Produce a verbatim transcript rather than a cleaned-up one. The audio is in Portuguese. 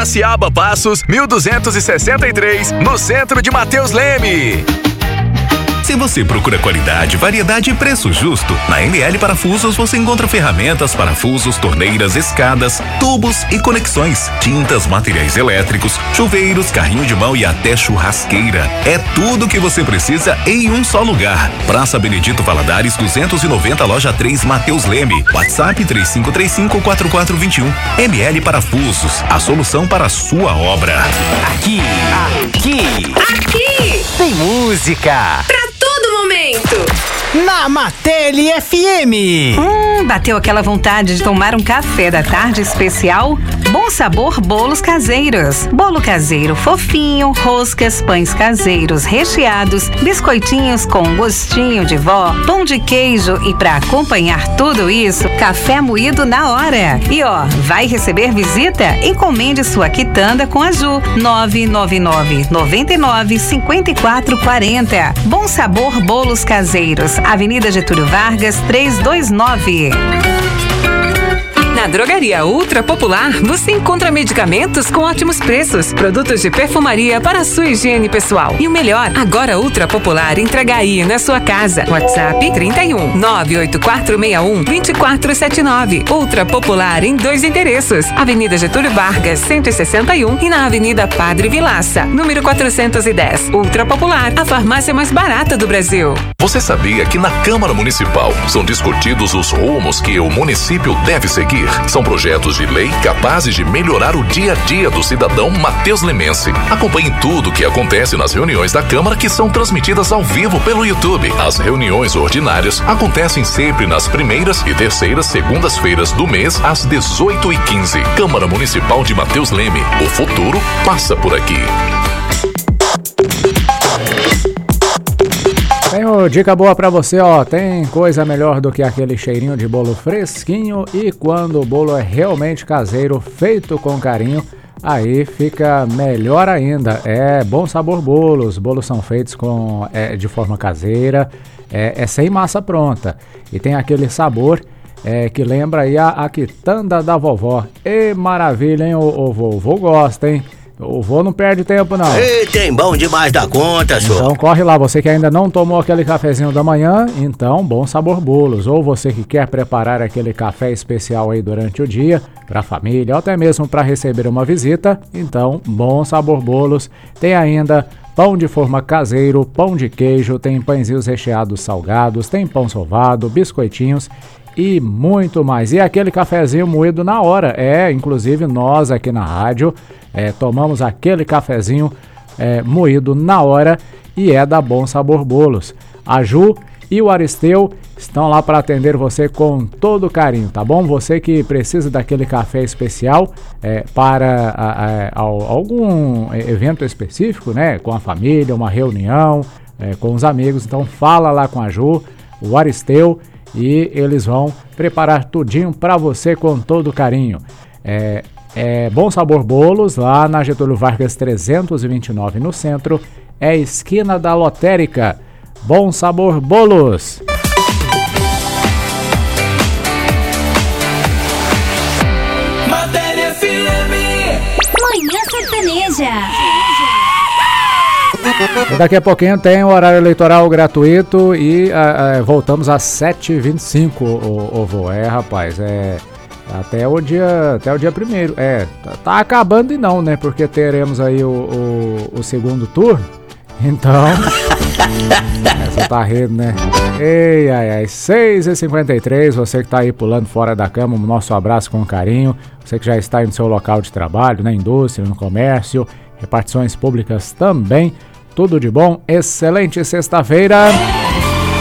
Iraciaba Passos, mil duzentos e sessenta e três, no centro de Matheus Leme. Se você procura qualidade, variedade e preço justo, na M L Parafusos você encontra ferramentas, parafusos, torneiras, escadas, tubos e conexões, tintas, materiais elétricos, chuveiros, carrinho de mão e até churrasqueira. É tudo o que você precisa em um só lugar. Praça Benedito Valadares duzentos e noventa, loja três, Matheus Leme. WhatsApp três cinco três cinco, quatro quatro dois um. M L Parafusos, a solução para a sua obra. Aqui, aqui, aqui tem música pra todo momento. Na Matele F M. Hum, bateu aquela vontade de tomar um café da tarde especial? Bom Sabor Bolos Caseiros. Bolo caseiro fofinho, roscas, pães caseiros recheados, biscoitinhos com gostinho de vó, pão de queijo e para acompanhar tudo isso, café moído na hora. E ó, vai receber visita? Encomende sua quitanda com a Ju. nove nove nove, nove nove, cinco quatro quatro zero. Bom Sabor Bolos Caseiros. Avenida Getúlio Vargas, trezentos e vinte e nove. Na Drogaria Ultra Popular, você encontra medicamentos com ótimos preços, produtos de perfumaria para a sua higiene pessoal. E o melhor, agora Ultra Popular entrega aí na sua casa. WhatsApp trinta e um, nove oito quatro seis um, dois quatro sete nove. Ultra Popular em dois endereços. Avenida Getúlio Vargas, cento e sessenta e um e na Avenida Padre Vilaça, número quatrocentos e dez. Ultra Popular, a farmácia mais barata do Brasil. Você sabia que na Câmara Municipal são discutidos os rumos que o município deve seguir? São projetos de lei capazes de melhorar o dia a dia do cidadão Matheus Lemense. Acompanhe tudo o que acontece nas reuniões da Câmara, que são transmitidas ao vivo pelo YouTube. As reuniões ordinárias acontecem sempre nas primeiras e terceiras segundas-feiras do mês, às dezoito e quinze. Câmara Municipal de Matheus Leme. O futuro passa por aqui. Tenho dica boa pra você, ó. Tem coisa melhor do que aquele cheirinho de bolo fresquinho, e quando o bolo é realmente caseiro, feito com carinho, aí fica melhor ainda. É Bom Sabor Bolos. Bolos são feitos com, é, de forma caseira, é, é sem massa pronta. E tem aquele sabor é, que lembra aí a, a quitanda da vovó. E maravilha, hein? O, o vovô gosta, hein? O vô não perde tempo, não. Ei, tem bom demais da conta, senhor. Então corre lá, você que ainda não tomou aquele cafezinho da manhã, então Bom Sabor Bolos. Ou você que quer preparar aquele café especial aí durante o dia, para a família, ou até mesmo para receber uma visita, então Bom Sabor Bolos. Tem ainda pão de forma caseiro, pão de queijo, tem pãezinhos recheados salgados, tem pão sovado, biscoitinhos e muito mais. E aquele cafezinho moído na hora. É, inclusive nós aqui na rádio é, tomamos aquele cafezinho é, moído na hora, e é da Bom Sabor Bolos. A Ju e o Aristeu estão lá para atender você com todo carinho, tá bom? Você que precisa daquele café especial é, para a, a, a, algum evento específico, né? Com a família, uma reunião, é, com os amigos, então fala lá com a Ju, o Aristeu, e eles vão preparar tudinho para você com todo carinho. É, é Bom Sabor Bolos, lá na Getúlio Vargas trezentos e vinte e nove no centro, é esquina da Lotérica. Bom Sabor Bolos. Matele F M. Manhã Sertaneja. E daqui a pouquinho tem o horário eleitoral gratuito e a, a, voltamos às sete e vinte e cinco, o, o vô. É, rapaz, é até o dia até o dia primeiro. É, tá, tá acabando e não, né? Porque teremos aí o, o, o segundo turno. Então, essa tá rindo, né? Ei, ai, ai, seis e cinquenta e três, você que tá aí pulando fora da cama, um nosso abraço com carinho. Você que já está aí no seu local de trabalho, na indústria, no comércio, repartições públicas também. Tudo de bom, excelente sexta-feira.